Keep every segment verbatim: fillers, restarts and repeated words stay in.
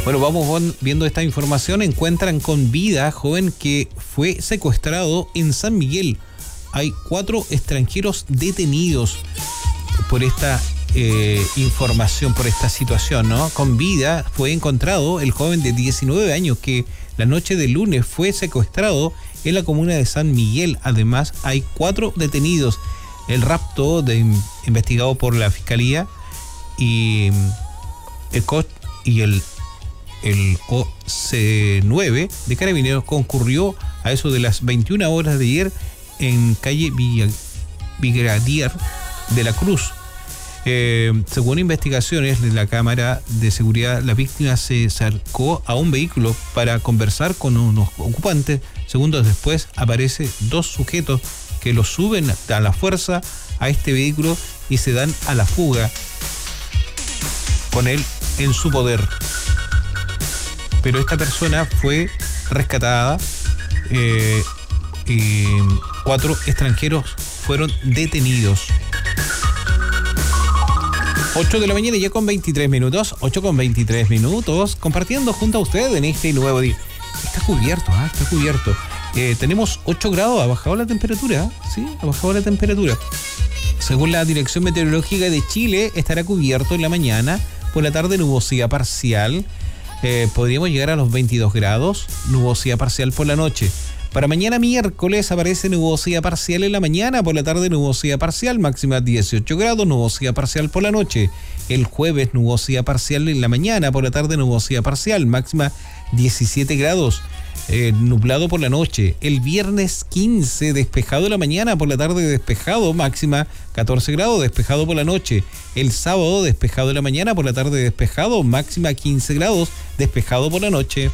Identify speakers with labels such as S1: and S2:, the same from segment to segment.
S1: Bueno, vamos viendo esta información. Encuentran con vida a joven que fue secuestrado en San Miguel. Hay cuatro extranjeros detenidos por esta eh, información, por esta situación, ¿no? Con vida fue encontrado el joven de diecinueve años que la noche del lunes fue secuestrado en la comuna de San Miguel. Además, hay cuatro detenidos. El rapto de, investigado por la Fiscalía y el C O T y el El O C nueve de Carabineros concurrió a eso de las veintiuna horas de ayer en calle Villa, Brigadier de la Cruz. Eh, según investigaciones de la cámara de seguridad, la víctima se acercó a un vehículo para conversar con unos ocupantes. Segundos después aparecen dos sujetos que lo suben a la fuerza a este vehículo y se dan a la fuga con él en su poder. Pero esta persona fue rescatada eh, y cuatro extranjeros fueron detenidos. ocho de la mañana ya con veintitrés minutos, ocho con veintitrés minutos, compartiendo junto a usted en este nuevo día. Está cubierto, ¿eh? Está cubierto. Eh, tenemos ocho grados, ha bajado la temperatura, ¿sí? Ha bajado la temperatura. Según la Dirección Meteorológica de Chile, estará cubierto en la mañana, por la tarde nubosidad parcial. Eh, podríamos llegar a los veintidós grados, nubosidad parcial por la noche. Para mañana miércoles aparece nubosidad parcial en la mañana, por la tarde nubosidad parcial, máxima dieciocho grados, nubosidad parcial por la noche. El jueves nubosidad parcial en la mañana, por la tarde nubosidad parcial, máxima diecisiete grados, eh, nublado por la noche. El viernes quince despejado en la mañana, por la tarde despejado, máxima catorce grados, despejado por la noche. El sábado despejado en la mañana, por la tarde despejado, máxima quince grados, despejado por la noche.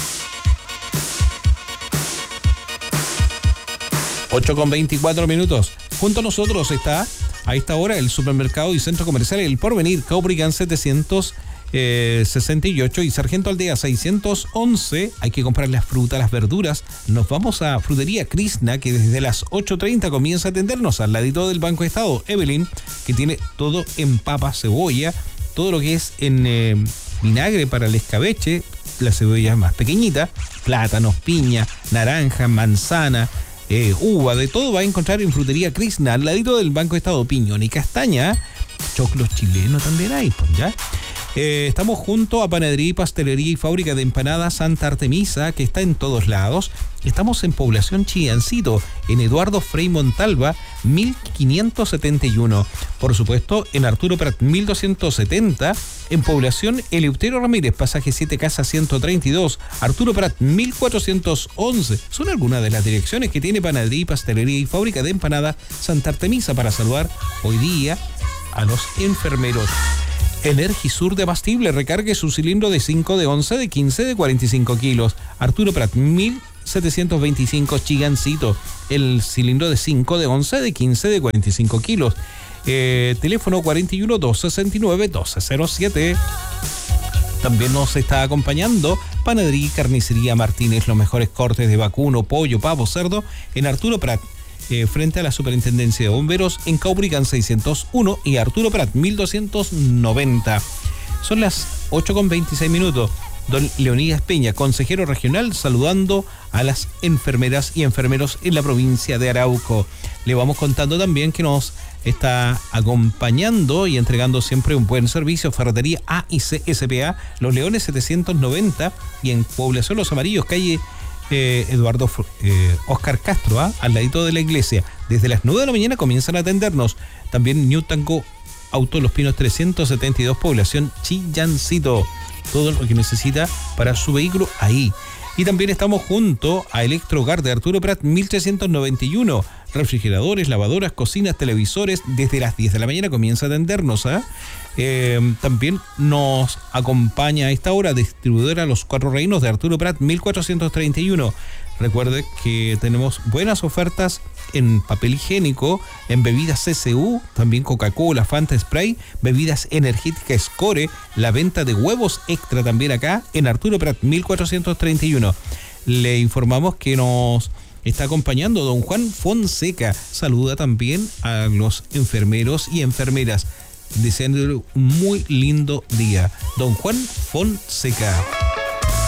S1: ocho con veinticuatro minutos. Junto a nosotros está a esta hora el supermercado y centro comercial El Porvenir, Caubrigán setecientos sesenta y ocho y Sargento Aldea seiscientos once. Hay que comprar las frutas, las verduras. Nos vamos a Frutería Krishna, que desde las ocho treinta comienza a atendernos al ladito del Banco de Estado. Evelyn, que tiene todo en papa, cebolla, todo lo que es en eh, vinagre para el escabeche, la cebolla más pequeñita, plátanos, piña, naranja, manzana, Eh, uva, de todo va a encontrar en Frutería Krishna, al ladito del Banco de Estado. Piñón y castaña, choclos chilenos también hay, pues ya. Eh, estamos junto a Panadería y Pastelería y Fábrica de Empanadas Santa Artemisa, que está en todos lados. Estamos en Población Chillancito, en Eduardo Frei Montalva, mil quinientos setenta y uno. Por supuesto, en Arturo Prat, mil doscientos setenta. En Población Eleuterio Ramírez, pasaje siete Casa ciento treinta y dos. Arturo Prat, mil cuatrocientos once. Son algunas de las direcciones que tiene Panadería y Pastelería y Fábrica de Empanadas Santa Artemisa para saludar hoy día a los enfermeros. Energisur de Bastible, recargue su cilindro de cinco, de once, de quince, de cuarenta y cinco kilos. Arturo Prat, mil setecientos veinticinco, Chigancito. El cilindro de cinco, de once, de quince, de cuarenta y cinco kilos. Eh, teléfono cuarenta y uno, doscientos sesenta y nueve, doce cero siete. También nos está acompañando Panadería y Carnicería Martínez, los mejores cortes de vacuno, pollo, pavo, cerdo, en Arturo Prat. Eh, frente a la Superintendencia de Bomberos en Caubrigán seiscientos uno y Arturo Prat mil doscientos noventa. Son las ocho con veintiséis minutos. Don Leonidas Peña, consejero regional, saludando a las enfermeras y enfermeros en la provincia de Arauco. Le vamos contando también que nos está acompañando y entregando siempre un buen servicio Ferretería A y C S P A, Los Leones setecientos noventa y en Población Los Amarillos, calle Eh, Eduardo eh, Oscar Castro, ¿ah? al ladito de la iglesia. Desde las nueve de la mañana comienzan a atendernos. También New Tango Auto Los Pinos trescientos setenta y dos, Población Chillancito. Todo lo que necesita para su vehículo ahí. Y también estamos junto a Electrohogar de Arturo Prat mil trescientos noventa y uno. Refrigeradores, lavadoras, cocinas, televisores. Desde las diez de la mañana comienza a atendernos. ¿eh? Eh, también nos acompaña a esta hora distribuidora Los Cuatro Reinos de Arturo Prat mil cuatrocientos treinta y uno. Recuerde que tenemos buenas ofertas en papel higiénico, en bebidas C C U, también Coca-Cola, Fanta Spray, bebidas energéticas Score, la venta de huevos extra también acá en Arturo Prat mil cuatrocientos treinta y uno. Le informamos que nos está acompañando don Juan Fonseca. Saluda también a los enfermeros y enfermeras. deseándole un muy lindo día. Don Juan Fonseca.